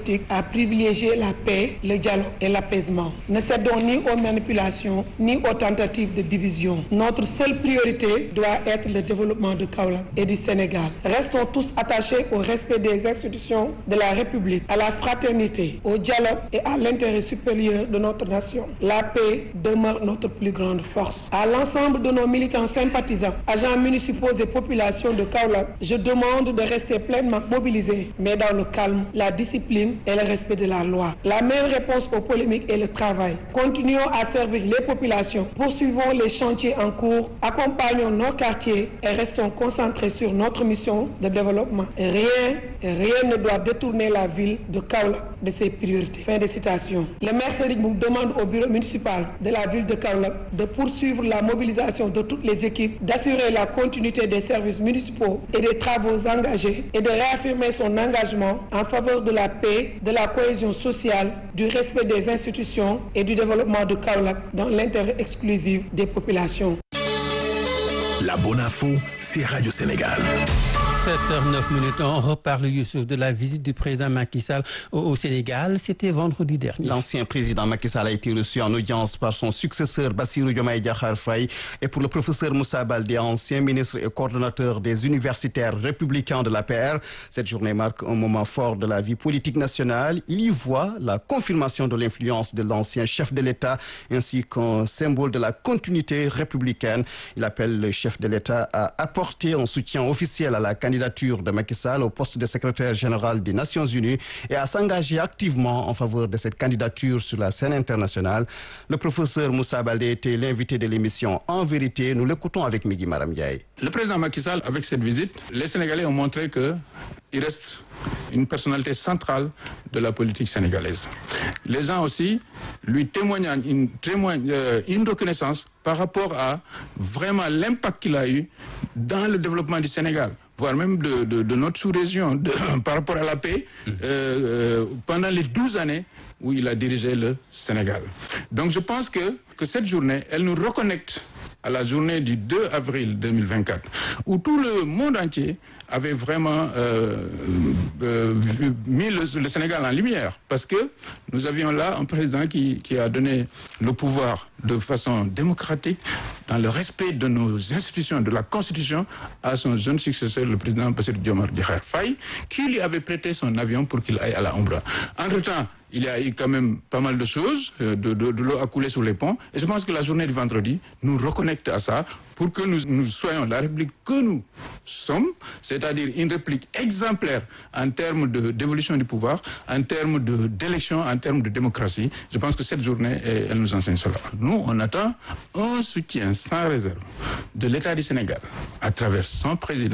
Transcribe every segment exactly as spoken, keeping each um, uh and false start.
politique a privilégié la paix, le dialogue et l'apaisement. Ne cédons ni aux manipulations ni aux tentatives de division. Notre seule priorité doit être le développement de Kaolack et du Sénégal. Restons tous attachés au respect des institutions de la République, à la fraternité, au dialogue et à l'intérêt supérieur de notre nation. La paix demeure notre plus grande force. À l'ensemble de nos militants sympathisants, agents municipaux et populations de Kaolack, je demande de rester pleinement mobilisés, mais dans le calme, la discipline et le respect de la loi. La meilleure réponse aux polémiques est le travail. Continuons à servir les populations, poursuivons les chantiers en cours, accompagnons nos quartiers et restons concentrés sur notre mission de développement. Rien, rien ne doit détourner la ville de Kaolack de ses priorités. Fin de citation. Le maire Serigne Mboup demande au bureau municipal de la ville de Kaolack de poursuivre la mobilisation de toutes les équipes, d'assurer la continuité des services municipaux et des travaux engagés et de réaffirmer son engagement en faveur de la paix, de la cohésion sociale, du respect des institutions et du développement de Kaolack dans l'intérêt exclusif des populations. La bonne info, c'est Radio Sénégal. sept heures neuf minutes, on reparle, Youssouf, de la visite du président Macky Sall au, au Sénégal. C'était vendredi dernier. L'ancien président Macky Sall a été reçu en audience par son successeur Bassirou Diomaye Diakhar Faye et pour le professeur Moussa Baldé, ancien ministre et coordonnateur des universitaires républicains de l'A P R. Cette journée marque un moment fort de la vie politique nationale. Il y voit la confirmation de l'influence de l'ancien chef de l'État ainsi qu'un symbole de la continuité républicaine. Il appelle le chef de l'État à apporter un soutien officiel à la candidature de Macky Sall au poste de secrétaire général des Nations Unies et à s'engager activement en faveur de cette candidature sur la scène internationale. Le professeur Moussa Baldé était l'invité de l'émission En Vérité. Nous l'écoutons avec Migui Maram Ndiaye. Le président Macky Sall, avec cette visite, les Sénégalais ont montré qu'il reste une personnalité centrale de la politique sénégalaise. Les gens aussi lui témoignent une, témoignent, euh, une reconnaissance par rapport à vraiment l'impact qu'il a eu dans le développement du Sénégal, voire même de, de, de notre sous-région, de, par rapport à la paix, euh, euh, pendant les douze années où il a dirigé le Sénégal. Donc je pense que, que cette journée, elle nous reconnecte à la journée du deux avril deux mille vingt-quatre, où tout le monde entier avait vraiment euh, euh, mis le, le Sénégal en lumière, parce que nous avions là un président qui, qui a donné le pouvoir de façon démocratique, dans le respect de nos institutions, de la Constitution, à son jeune successeur, le président Bassirou Diomaye Diakhar Faye, qui lui avait prêté son avion pour qu'il aille à la Ombra. Entre-temps, il y a eu quand même pas mal de choses, de, de, de l'eau a coulé sur les ponts, et je pense que la journée du vendredi nous reconnecte à ça pour que nous, nous soyons la République que nous sommes, c'est-à-dire une République exemplaire en termes de, d'évolution du pouvoir, en termes de, d'élection, en termes de démocratie. Je pense que cette journée, elle nous enseigne cela. Nous, on attend un soutien sans réserve de l'État du Sénégal, à travers son président,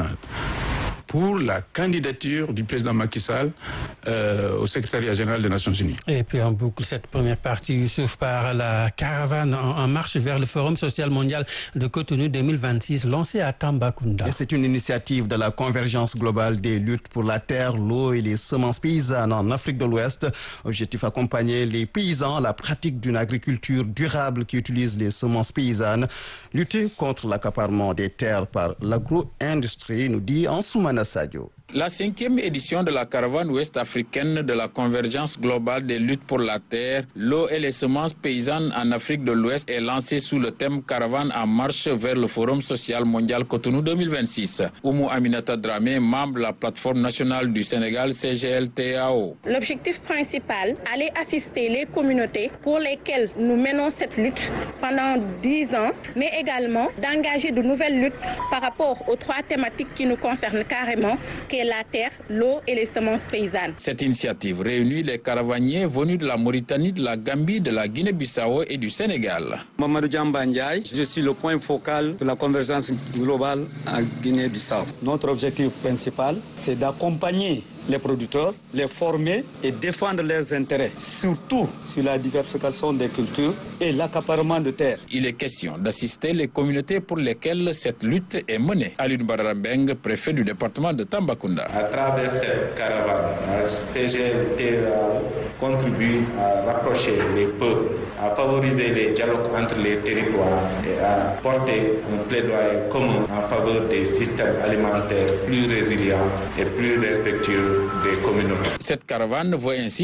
pour la candidature du président Macky Sall euh, au secrétariat général des Nations Unies. Et puis on boucle cette première partie, Youssouf, par la caravane en, en marche vers le Forum social mondial de Cotonou deux mille vingt-six, lancé à Tambacounda. Et c'est une initiative de la Convergence globale des luttes pour la terre, l'eau et les semences paysannes en Afrique de l'Ouest. Objectif: accompagner les paysans à la pratique d'une agriculture durable qui utilise les semences paysannes. Lutter contre l'accaparement des terres par l'agro-industrie, nous dit Ansoumana Sadio. La cinquième édition de la caravane ouest-africaine de la Convergence globale des luttes pour la terre, l'eau et les semences paysannes en Afrique de l'Ouest est lancée sous le thème Caravane en marche vers le Forum social mondial Cotonou deux mille vingt-six. Oumou Aminata Dramé, membre de la plateforme nationale du Sénégal C G L T A O. L'objectif principal, aller assister les communautés pour lesquelles nous menons cette lutte pendant dix ans, mais également d'engager de nouvelles luttes par rapport aux trois thématiques qui nous concernent carrément, qui est la terre, l'eau et les semences paysannes. Cette initiative réunit les caravaniers venus de la Mauritanie, de la Gambie, de la Guinée-Bissau et du Sénégal. Mamadou Djamba Ndiaye, je suis le point focal de la Convergence globale en Guinée-Bissau. Notre objectif principal, c'est d'accompagner les producteurs, les former et défendre leurs intérêts, surtout sur la diversification des cultures et l'accaparement de terres. Il est question d'assister les communautés pour lesquelles cette lutte est menée. Alioune Badara Mbeng, préfet du département de Tambacounda. À travers cette caravane, la C G L T A contribue à rapprocher les peuples, à favoriser les dialogues entre les territoires et à porter un plaidoyer commun en faveur des systèmes alimentaires plus résilients et plus respectueux des communautés. Cette caravane voit ainsi